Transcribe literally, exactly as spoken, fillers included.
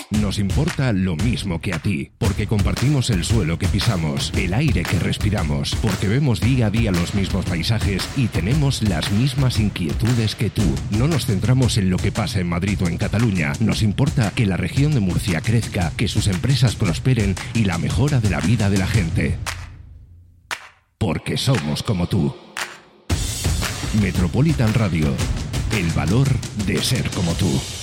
Nos importa lo mismo que a ti, porque compartimos el suelo que pisamos, el aire que respiramos, porque vemos día a día los mismos paisajes y tenemos las mismas inquietudes que tú. No nos centramos en lo que pasa en Madrid o en Cataluña. Nos importa que la región de Murcia crezca, que sus empresas prosperen y la mejora de la vida de la gente. Porque somos como tú. Metropolitan Radio. El valor de ser como tú.